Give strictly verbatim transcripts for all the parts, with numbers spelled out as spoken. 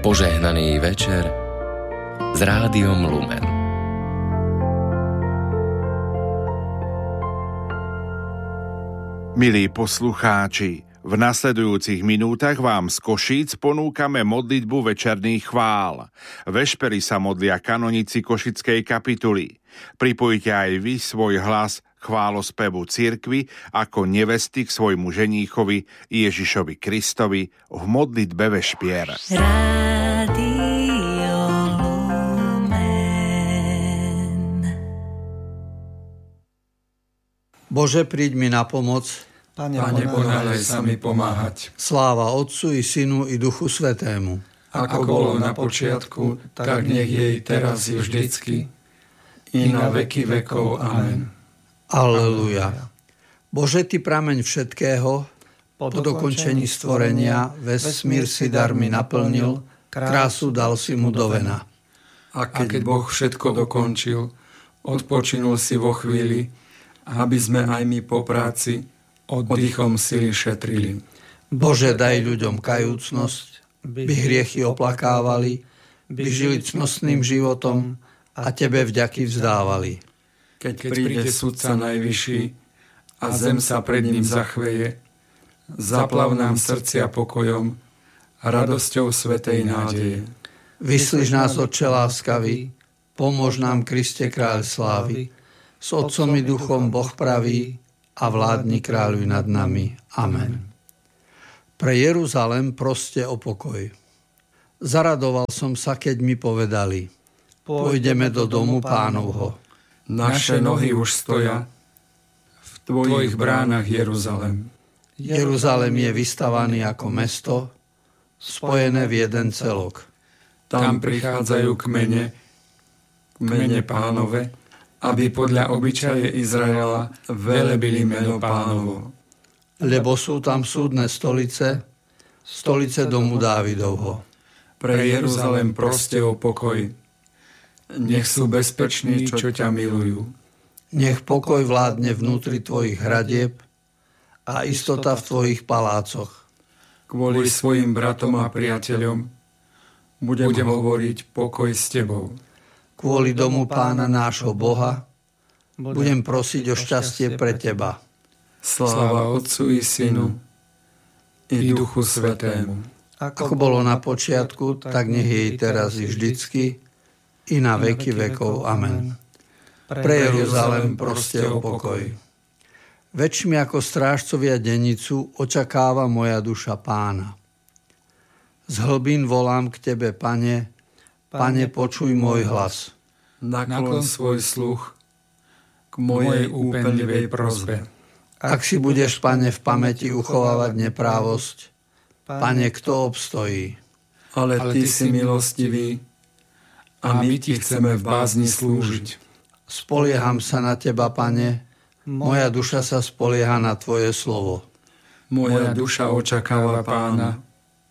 Požehnaný večer s Rádiom Lumen. Milí poslucháči, v nasledujúcich minútach vám z Košíc ponúkame modlitbu večerných chvál. Vešpery sa modlia kanonici Košickej kapituly. Pripojte aj vy svoj hlas chválospevu cirkvi ako nevesty k svojmu ženíchovi Ježišovi Kristovi v modlitbe vešpier. Rádio Lumen. Bože, príď mi na pomoc. Pane, ponáhľaj sa mi pomáhať. Sláva Otcu i Synu i Duchu Svätému. Ako bolo na počiatku, tak nech jej teraz i vždycky, i na veky vekov. Amen. Aleluja. Bože, Ty prameň všetkého, po dokončení stvorenia vesmír si darmi naplnil, krásu dal si mu do vena. A keď Boh všetko dokončil, odpočinul si vo chvíli, aby sme aj my po práci oddychom sily šetrili. Bože, daj ľuďom kajúcnosť, by hriechy oplakávali, by žili cnostným životom a Tebe vďaky vzdávali. Keď príde sudca najvyšší a zem sa pred ním zachveje, zaplav nám srdcia pokojom a radosťou svätej nádeje. Vyslíš nás, Otče láskavý, pomôž nám, Kriste kráľ slávy, s Otcom i Duchom Boh pravý a vládni kráľuj nad nami. Amen. Pre Jeruzalem proste o pokoj. Zaradoval som sa, keď mi povedali, pôjdeme do domu Pánovho. Naše nohy už stoja v Tvojich bránach, Jeruzalem. Jeruzalem je vystavaný ako mesto, spojené v jeden celok. Tam prichádzajú kmene, kmene Pánove, aby podľa obyčaje Izraela velebili meno Pánovo. Lebo sú tam súdne stolice, stolice domu Dávidovho. Pre Jeruzalem proste o pokoj. Nech sú bezpeční, čo ťa milujú. Nech pokoj vládne vnútri tvojich hradieb a istota v tvojich palácoch. Kvôli svojim bratom a priateľom budem, budem hovoriť pokoj s tebou. Kvôli domu Pána nášho Boha budem prosiť o šťastie pre teba. Sláva Otcu i Synu i Duchu Svätému. Ako bolo na počiatku, tak nech je teraz i vždycky, i na veky vekov. Amen. Pre Jeruzalem proste o pokoj. Väčšmi ako strážcovia dennicu očakáva moja duša Pána. Z hlbín volám k Tebe, Pane, Pane, počuj môj hlas. Naklon svoj sluch k mojej úpenlivej prosbe. Ak si budeš, Pane, v pamäti uchovávať neprávosť, Pane, kto obstojí? Ale Ty si milostivý, a my Ti chceme v bázni slúžiť. Spolieham sa na Teba, Pane, moja duša sa spolieha na Tvoje slovo. Moja duša očakáva Pána,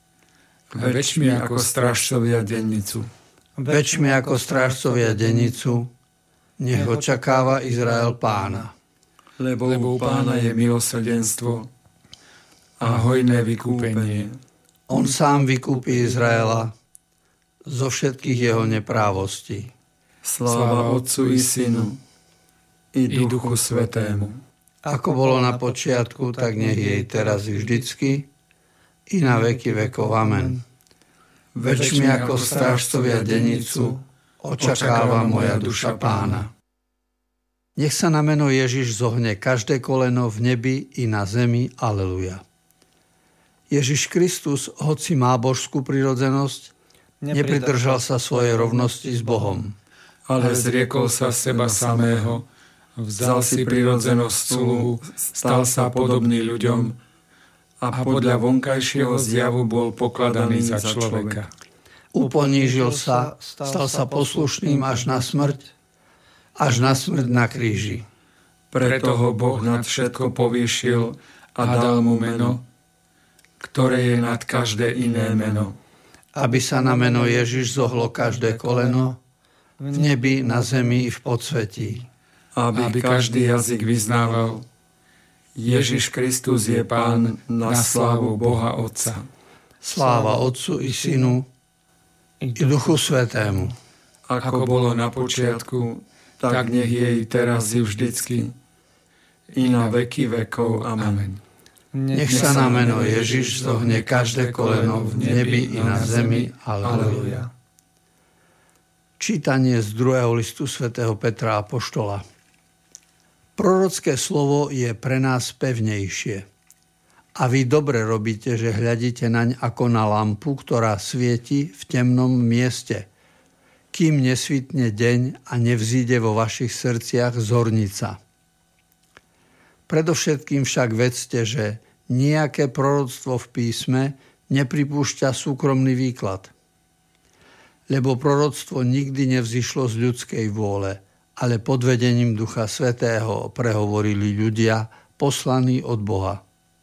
väčšmi ako strážcovia dennicu. Väčšmi ako strážcovia dennicu, nech očakáva Izrael Pána. Lebo u Pána je milosrdenstvo a hojné vykúpenie. On sám vykúpi Izraela zo všetkých jeho neprávostí. Sláva Otcu i Synu i Duchu Svätému. Ako bolo na počiatku, tak nech jej teraz i vždycky, i na veky vekov. Amen. Väčšmi ako strážcovia dennicu očakáva moja duša Pána. Nech sa na meno Ježiš zohne každé koleno v nebi i na zemi. Aleluja. Ježiš Kristus, hoci má božskú prirodzenosť, nepridržal sa svojej rovnosti s Bohom. Ale zriekol sa seba samého, vzal si prirodzenosť sluhu, stal sa podobný ľuďom a podľa vonkajšieho zjavu bol pokladaný za človeka. Uponížil sa, stal sa poslušným až na smrť, až na smrť na kríži. Preto ho Boh nad všetko povýšil a dal mu meno, ktoré je nad každé iné meno. Aby sa na meno Ježiš zohlo každé koleno, v nebi, na zemi i v podsvetí. Aby každý jazyk vyznával, Ježiš Kristus je Pán, na slávu Boha Otca. Sláva Otcu i Synu i Duchu Svätému. Ako bolo na počiatku, tak nech je i teraz i vždycky, i na veky vekov. Amen. Nech sa na meno Ježiš zohne každé koleno v nebi i na zemi. Aleluja. Čítanie z druhého listu svätého Petra apoštola. Prorocké slovo je pre nás pevnejšie. A vy dobre robíte, že hľadíte naň ako na lampu, ktorá svieti v temnom mieste, kým nesvitne deň a nevzíde vo vašich srdciach zornica. Predovšetkým však vedzte, že nejaké proroctvo v písme nepripúšťa súkromný výklad. Lebo proroctvo nikdy nevzýšlo z ľudskej vôle, ale pod vedením Ducha Svätého prehovorili ľudia poslaní od Boha.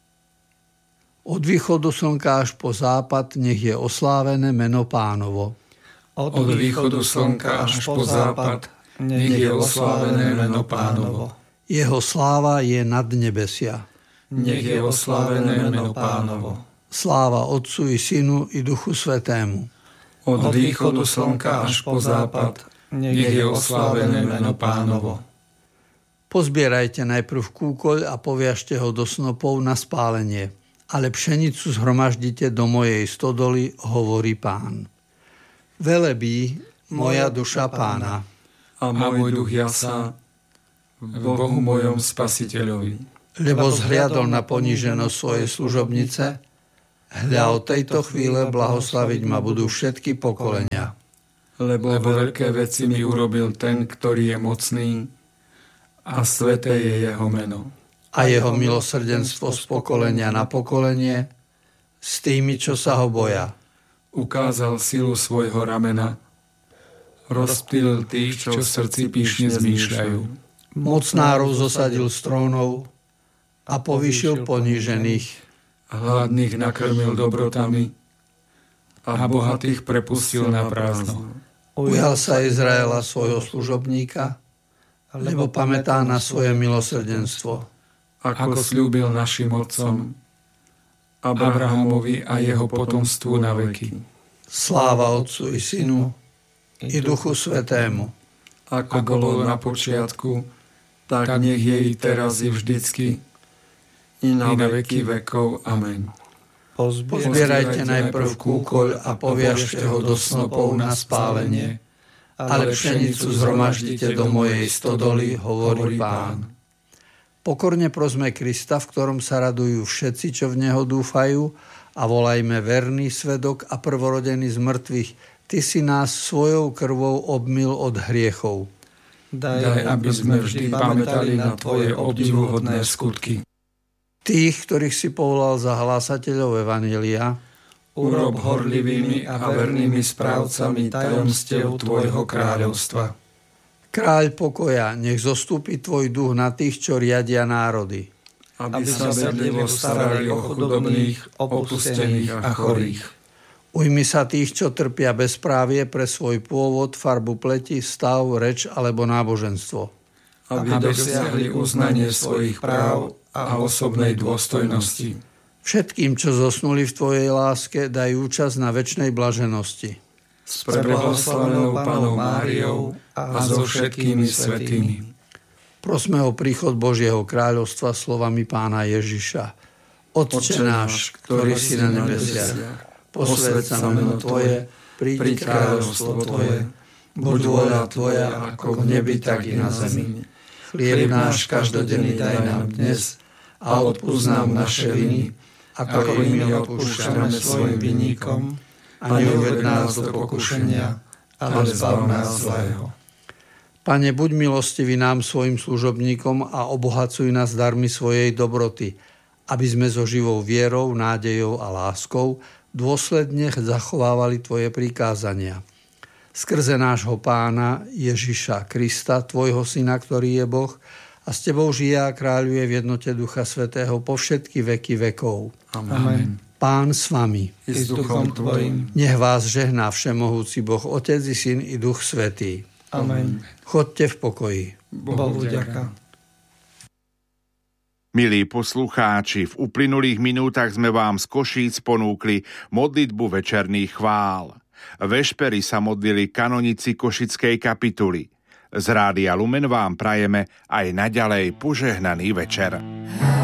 Od východu slnka až po západ nech je oslávené meno Pánovo. Od východu slnka až po západ nech je oslávené meno Pánovo. Jeho sláva je nad nebesia. Nech je oslávené meno Pánovo. Sláva Otcu i Synu i Duchu Svätému. Od východu slnka až po západ nech je oslávené meno Pánovo. Pozbierajte najprv kúkoľ a poviažte ho do snopov na spálenie, ale pšenicu zhromaždite do mojej stodoly, hovorí Pán. Velebí moja duša Pána. A môj duch jasá v Bohu mojom Spasiteľovi. Lebo zhliadol na poníženosť svojej služobnice, hľa od tejto chvíle blahoslaviť ma budú všetky pokolenia. Lebo veľké veci mi urobil ten, ktorý je mocný, a sveté je jeho meno. A jeho milosrdenstvo z pokolenia na pokolenie s tými, čo sa ho boja. Ukázal silu svojho ramena, rozptýlil tých, čo v srdci pyšne zmýšľajú. Mocnárov zosadil z trónov a povýšil ponížených. Hladných nakrmil dobrotami a bohatých prepustil na prázdno. Ujal sa Izraela svojho služobníka, lebo pamätá na svoje milosrdenstvo. Ako sľúbil našim otcom, Abrahamovi a jeho potomstvu na veky. Sláva Otcu i Synu i Duchu Svätému. Ako bolo na počiatku, tak nech je i teraz i vždycky, i na veky vekov. Amen. Pozbierajte najprv kúkoľ a poviažte ho do snopov na spálenie, ale pšenicu zhromaždite do mojej stodoly, hovorí Pán. Pokorne prosme Krista, v ktorom sa radujú všetci, čo v Neho dúfajú, a volajme verný svedok a prvorodený z mŕtvych. Ty si nás svojou krvou obmyl od hriechov. Daj, aby sme vždy pamätali na Tvoje obdivuhodné skutky. Tých, ktorých si povolal za hlásateľov evanjelia, urob horlivými a vernými správcami tajomstiev Tvojho kráľovstva. Kráľ pokoja, nech zostúpi Tvoj duch na tých, čo riadia národy. Aby sa bedlivo starali o chudobných, opustených a chorých. Ujmi sa tých, čo trpia bezprávie pre svoj pôvod, farbu pleti, stav, reč alebo náboženstvo. Aby dosiahli uznanie svojich práv a osobnej dôstojnosti. Všetkým, čo zosnuli v Tvojej láske, daj účasť na večnej blaženosti. S preblahoslavenou Pannou Máriou a so všetkými svätými. Prosme o príchod Božieho kráľovstva slovami Pána Ježiša. Otče náš, ktorý si na nebesiach, posväť sa meno Tvoje, príď kráľovstvo Tvoje, buď vôľa Tvoja ako v nebi, tak i na zemi. Chlieb náš každodenný daj nám dnes a odpúsť nám naše viny, ako i my odpúšťame svojim vinníkom, a neuved nás do pokušenia, ale zbav nás zlého. Pane, buď milostivý nám, svojim služobníkom, a obohacuj nás darmi svojej dobroty, aby sme so živou vierou, nádejou a láskou dôsledne zachovávali Tvoje prikázania. Skrze nášho Pána Ježiša Krista, Tvojho Syna, ktorý je Boh, a s Tebou žije a kráľuje v jednote Ducha Svätého po všetky veky vekov. Amen. Pán s vami. I s duchom Tvojim. Nech vás žehná všemohúci Boh, Otec i Syn i Duch Svätý. Amen. Chodte v pokoji. Bohu vďaka. Milí poslucháči, v uplynulých minútach sme vám z Košíc ponúkli modlitbu večerných chvál. Vešpery sa modlili kanonici Košickej kapituly. Z Rádia Lumen vám prajeme aj naďalej požehnaný večer.